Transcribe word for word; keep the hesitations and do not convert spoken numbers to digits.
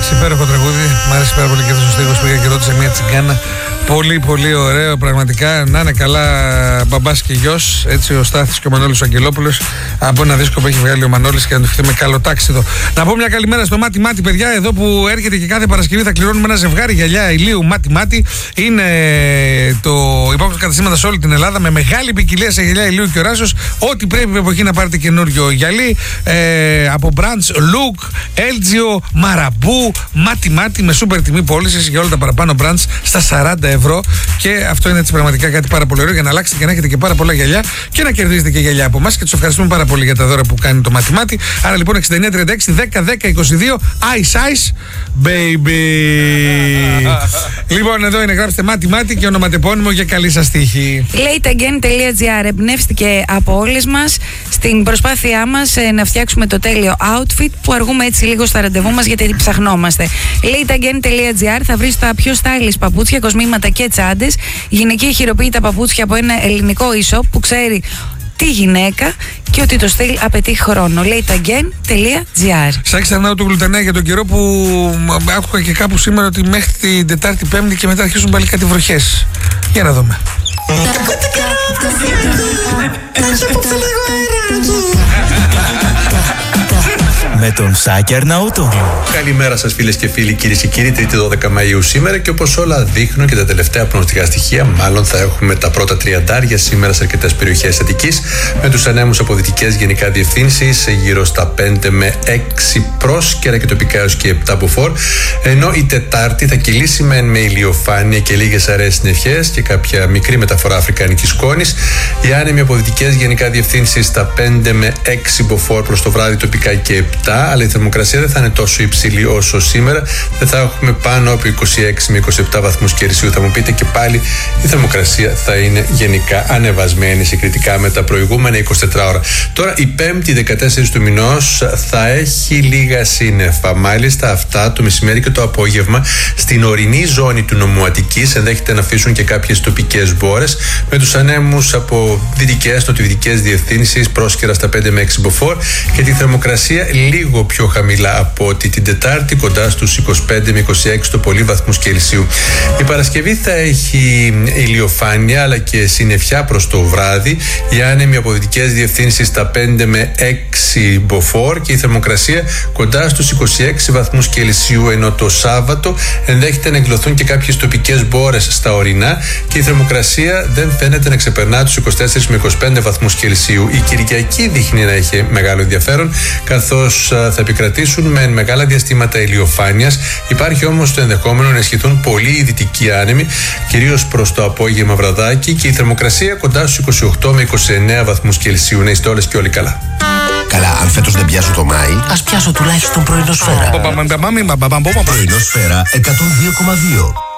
Εντάξει, υπέροχο τραγούδι. Μ' άρεσε πάρα πολύ και αυτό ο στίχος που πήγα και ρώτησε μια τσιγκάνα. Πολύ πολύ ωραίο, πραγματικά. Να είναι καλά μπαμπάς και γιος. Έτσι ο Στάθης και ο Μανώλης ο Αγγελόπουλος από ένα δίσκο που έχει βγάλει ο Μανώλης και να το ευχηθούμε καλό τάξιδο. Να πω μια καλημέρα στο Μάτι Μάτι, παιδιά. Εδώ που έρχεται και κάθε Παρασκευή θα κληρώνουμε ένα ζευγάρι γυαλιά ηλίου Μάτι Μάτι. Είναι το υπάρχουν καταστήματα σε όλη την Ελλάδα με μεγάλη ποικιλία σε γυαλιά ηλίου και οράσεως. Ό,τι πρέπει από εκεί να πάρετε καινούριο γυαλί. Ε, από Brands, Look, Elgio, Marabu, Μάτι Μάτι με σούπερ τιμή πώλησης για όλα τα παραπάνω brands στα σαράντα ευρώ. Και αυτό είναι έτσι πραγματικά κάτι πάρα πολύ ωραίο για να αλλάξετε και να έχετε και πάρα πολλά γυαλιά και να κερδίζετε και γυαλιά από εμάς. Και τους ευχαριστούμε πάρα πολύ για τα δώρα που κάνει το Μάτι Μάτι. Άρα λοιπόν εξήντα εννιά τριάντα έξι δέκα δέκα είκοσι δύο Ice Ice Baby. Λοιπόν, εδώ είναι, γράψτε Μάτι Μάτι και ονοματεπώνυμο για καλή σας τύχη. Latagain.gr εμπνεύστηκε από όλες μας στην προσπάθειά μας ε, να φτιάξουμε το τέλειο outfit που αργούμε έτσι λίγο στα ραντεβού μας γιατί ψαχνόμαστε. Latagain.gr θα βρεις τα πιο stylish παπούτσια, κοσμήματα και τσάντες, γυναικεία χειροποίητα παπούτσια από ένα ελληνικό e-shop που ξέρει τη γυναίκα και ότι το στυλ απαιτεί χρόνο. Latagain.gr. Σαν ξανά το γλουτενέ για τον καιρό που άκουγα και κάπου σήμερα ότι μέχρι την Τετάρτη Πέμπτη και μετά αρχίζουν πάλι κάτι βροχές. Για να δούμε. Με τον Σάκη Αρναούτο. Καλημέρα σας φίλες και φίλοι, κυρίες και κύριοι. Τρίτη δώδεκα Μαΐου σήμερα και όπως όλα δείχνουν και τα τελευταία προγνωστικά στοιχεία, μάλλον θα έχουμε τα πρώτα τριαντάρια σήμερα σε αρκετές περιοχές Αττικής, με τους ανέμους από δυτικές γενικά διευθύνσεις γύρω στα πέντε με έξι πρόσκαιρα και τοπικά έως και επτά μποφόρ. Ενώ η Τετάρτη θα κυλήσει με, με ηλιοφάνεια και λίγες αραιές συννεφιές και κάποια μικρή μεταφορά αφρικανικής σκόνης. Οι άνεμοι από δυτικές γενικά διευθύνσεις στα πέντε με έξι μποφόρ προς το βράδυ τοπικά και επτά, αλλά η θερμοκρασία δεν θα είναι τόσο υψηλή όσο σήμερα. Δεν θα έχουμε πάνω από είκοσι έξι με είκοσι επτά βαθμούς Κελσίου. Θα μου πείτε και πάλι η θερμοκρασία θα είναι γενικά ανεβασμένη συγκριτικά με τα προηγούμενα είκοσι τέσσερις ώρα. Τώρα η Πέμπτη δεκατέσσερις του μηνός θα έχει λίγα σύννεφα. Μάλιστα αυτά το μεσημέρι και το απόγευμα στην ορεινή ζώνη του νομού Αττικής ενδέχεται να αφήσουν και κάποιες τοπικές μπόρες με τους ανέμους από δυτικές, νοτιοδυτικές διευθύνσεις πρόσκαιρα στα πέντε με έξι μποφόρ και τη θερμοκρασία λίγο πιο χαμηλά από ότι την Τετάρτη, κοντά στους είκοσι πέντε με είκοσι έξι το πολύ βαθμούς Κελσίου. Η Παρασκευή θα έχει ηλιοφάνεια αλλά και συννεφιά προς το βράδυ. Οι άνεμοι από δυτικές διευθύνσεις στα πέντε με έξι μποφόρ και η θερμοκρασία κοντά στους είκοσι έξι βαθμούς Κελσίου. Ενώ το Σάββατο ενδέχεται να εκδοθούν και κάποιες τοπικές μπόρες στα ορεινά και η θερμοκρασία δεν φαίνεται να ξεπερνά τους είκοσι τέσσερα με είκοσι πέντε βαθμούς Κελσίου. Η Κυριακή δείχνει να έχει μεγάλο ενδιαφέρον, καθώς θα επικρατήσουν με μεγάλα διαστήματα ηλιοφάνειας. Υπάρχει όμως το ενδεχόμενο να ισχυθούν πολύ οι δυτικοί άνεμοι, κυρίως προς το απόγευμα βραδάκι, και η θερμοκρασία κοντά στους είκοσι οκτώ με είκοσι εννέα βαθμούς Κελσίου. Να είστε όλες και όλοι καλά. Καλά, αν φέτος δεν πιάσω το Μάη, ας πιάσω τουλάχιστον πρωινοσφαίρα. Πρωινοσφαίρα εκατόν δύο κόμμα δύο.